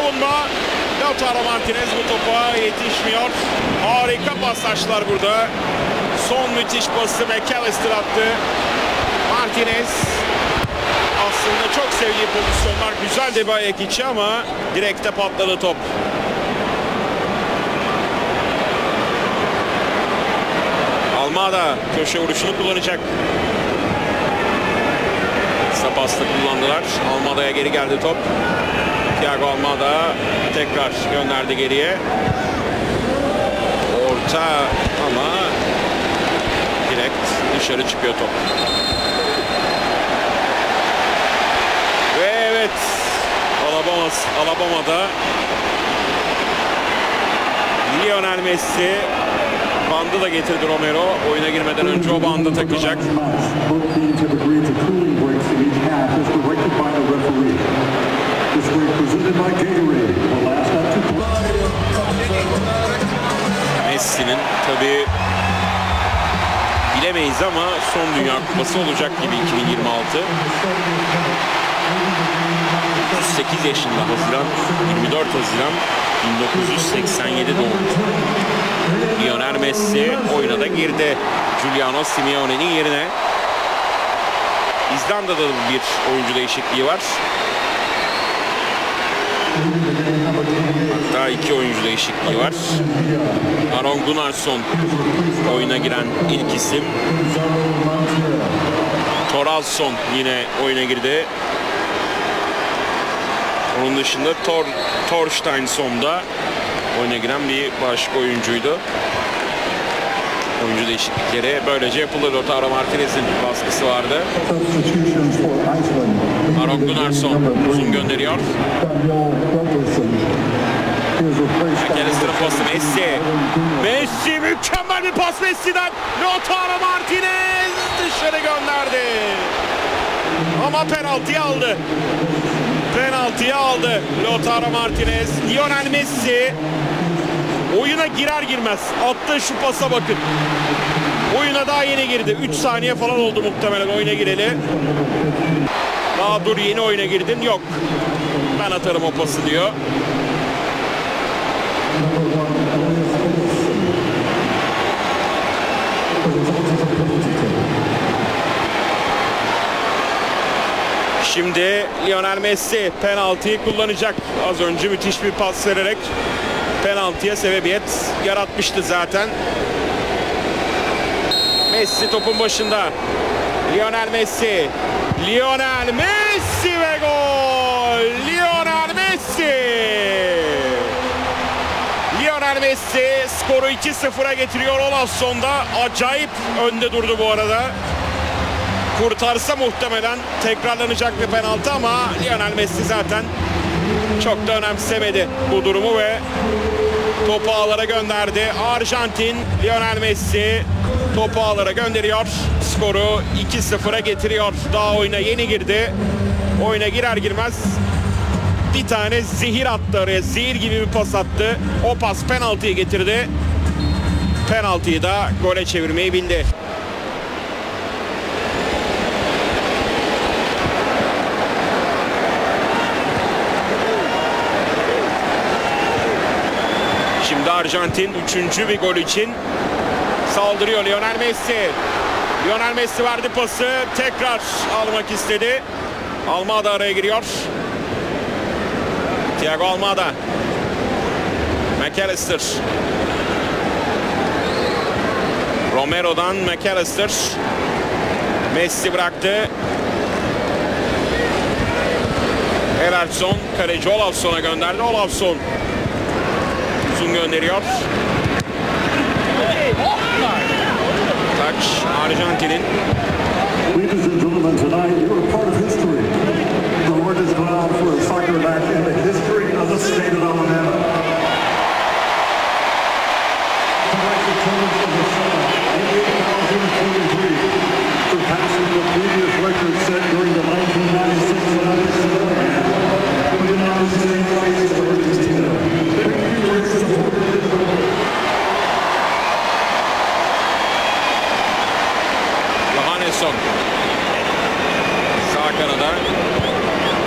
savunma. Lautaro Martinez bu topa yetişmiyor. Harika paslaştılar burada. Son müthiş pası McAllister attı. Martinez aslında çok sevdiği pozisyonlar, güzel de bir ayak içi ama direkte patladı top. Almada köşe vuruşunu kullanacak. Kısa pasla kullandılar. Almada'ya geri geldi top. Thiago Almada tekrar gönderdi geriye. Orta ama direkt dışarı çıkıyor top. Ve evet, Alabama'da Lionel Messi bandı da getirdi Romero. Oyuna girmeden önce o bandı takacak. Messi'nin tabii bilemeyiz ama son Dünya Kupası olacak gibi 2026. 38 yaşında, 24 Haziran 1987 doğumlu. Lionel Messi oyuna da girdi. Giuliano Simeone'nin yerine. İzlanda'da da bir oyuncu değişikliği var. Hatta 2 oyuncu değişikliği var. Aron Gunnarsson oyuna giren ilk isim. Thoralsson yine oyuna girdi. Onun dışında Thorsteinsson da oyuna giren bir başka oyuncuydu. Oyuncu değişiklikleri böylece yapıldı. Lautaro Martinez'in baskısı vardı. Aron Gunnarsson uzun gönderiyor. McAllister'ın pası Messi. Messi, mükemmel bir pas Messi'den. Lautaro Martinez dışarı gönderdi. Ama penaltıyı aldı. Penaltıyı aldı Lautaro Martinez. Lionel Messi oyuna girer girmez attığı şu pasa bakın. Oyuna daha yeni girdi. 3 saniye falan oldu muhtemelen oyuna gireli. Daha dur, yeni oyuna girdin. Yok, ben atarım o pası diyor. Şimdi Lionel Messi penaltıyı kullanacak. Az önce müthiş bir pas vererek penaltıya sebebiyet yaratmıştı zaten. Messi topun başında. Lionel Messi. Lionel Messi ve gol! Lionel Messi! Lionel Messi skoru 2-0'a getiriyor. Olavson'da acayip önde durdu bu arada. Kurtarsa muhtemelen tekrarlanacak bir penaltı ama Lionel Messi zaten çok da önemsemedi bu durumu ve topu ağlara gönderdi. Arjantin, Lionel Messi topu ağlara gönderiyor. Skoru 2-0'a getiriyor. Daha oyuna yeni girdi. Oyuna girer girmez bir tane zehir attı araya. Zehir gibi bir pas attı. O pas penaltıyı getirdi. Penaltıyı da gole çevirmeyi bildi. Şimdi Arjantin 3. bir gol için saldırıyor. Lionel Messi. Lionel Messi verdi pası. Tekrar almak istedi. Almada araya giriyor. Thiago Almada. McAllister. Romero'dan McAllister. Messi bıraktı. Ederson. Kaleci Olavsson'a gönderdi. Olavsson uzun gönderiyor. Taç Arjantin'in.